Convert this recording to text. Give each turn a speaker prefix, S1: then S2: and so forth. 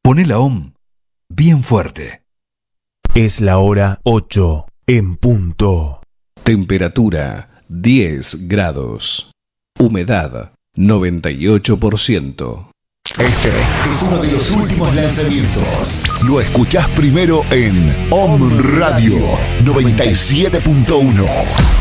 S1: Poné la OM bien fuerte.
S2: Es la hora 8 en punto.
S3: Temperatura 10 grados. Humedad 98%.
S4: Este es uno de los últimos lanzamientos. Lo escuchás primero en OM Radio 97.1.